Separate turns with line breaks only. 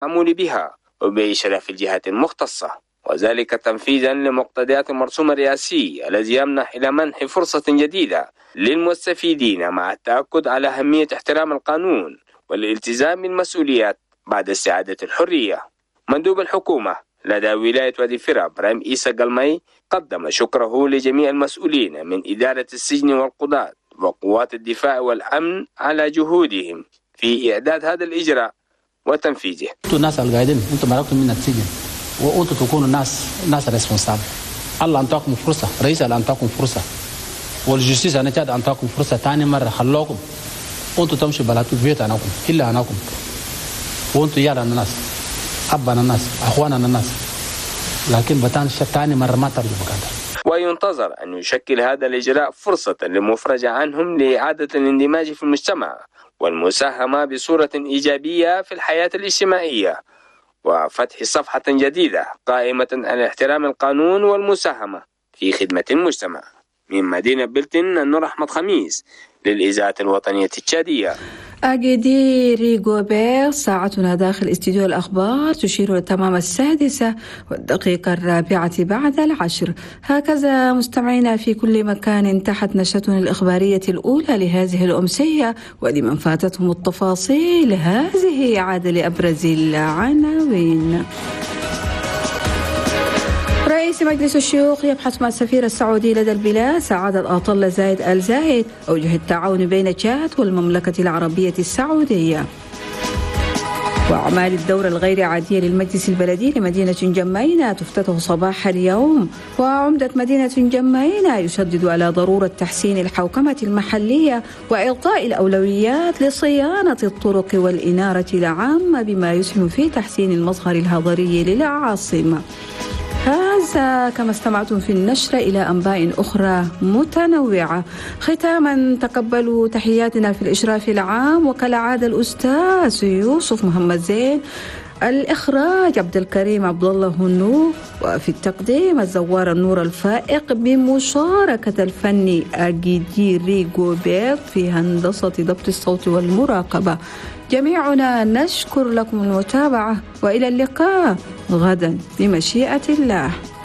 المعمول بها وبإشراف الجهات المختصة، وذلك تنفيذا لمقتضيات المرسوم الرئاسي الذي يمنح إلى منح فرصة جديدة للمستفيدين مع التأكد على أهمية احترام القانون والالتزام بالمسؤوليات بعد استعادة الحرية. مندوب الحكومة لدى ولاية وادي فرا إبراهيم إيسا قلمي قدم شكره لجميع المسؤولين من إدارة السجن والقضاة وقوات الدفاع والأمن على جهودهم في إعداد هذا الإجراء وتنفيذه.
انتوا الناس القاعدين انتوا مرقتوا من السجن وانتوا تكونوا ناس ريسبونسابل. الله انطاكم فرصه، رئيس الله انطاكم فرصه، والجستيس انا كاد انطاكم فرصه ثاني مره، خلوكم انتوا تمشوا بلاتوا بيت عنكم الا عنكم، وانتوا يا الناس ابنا الناس اخوانا الناس، لكن بتان ثاني مره ما ترجعوا بكذا.
وينتظر أن يشكل هذا الإجراء فرصة للمفرج عنهم لإعادة الاندماج في المجتمع والمساهمة بصورة إيجابية في الحياة الاجتماعية وفتح صفحة جديدة قائمة على احترام القانون والمساهمة في خدمة المجتمع. من مدينة بلتن، النور أحمد خميس للإذاعة الوطنية التشادية.
أجدي ريغوبير. ساعتنا داخل استديو الأخبار تشير لتمام 6:04 بعد العشر. هكذا مستمعينا في كل مكان انتهت نشرتنا الإخبارية الأولى لهذه الأمسية، ولمن فاتتهم التفاصيل هذه إعادة لأبرز العناوين. رئيس مجلس الشيوخ يبحث مع السفير السعودي لدى البلاد سعادة آطل زايد آل زايد أوجه التعاون بين تشاد والمملكة العربية السعودية. وأعمال الدورة الغير عادية للمجلس البلدي لمدينة جمينة تفتتح صباح اليوم. وعمدة مدينة جمينة يشدد على ضرورة تحسين الحوكمة المحلية وإعطاء الأولويات لصيانة الطرق والإنارة العامة بما يسهم في تحسين المظهر الحضري للعاصمة. هذا كما استمعتم في النشرة إلى أنباء أخرى متنوعة. ختاما تقبلوا تحياتنا في الإشراف العام وكالعادة الأستاذ يوسف محمد زين، الإخراج عبد الكريم عبد الله النور، وفي التقديم الزوار النور الفائق بمشاركة الفني أجيدي ريغوبير في هندسة ضبط الصوت والمراقبة. جميعنا نشكر لكم المتابعة وإلى اللقاء غدا بمشيئة الله.